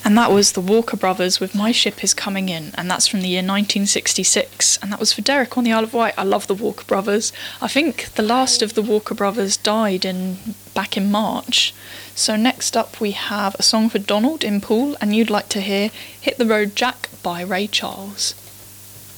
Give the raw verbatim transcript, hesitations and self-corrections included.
And that was the Walker Brothers with My Ship Is Coming In, and that's from the year nineteen sixty-six, and that was for Derek on the Isle of Wight. I love the Walker Brothers. I think the last of the Walker Brothers died in back in March. So next up we have a song for Donald in Poole, and you'd like to hear Hit the Road Jack by Ray Charles.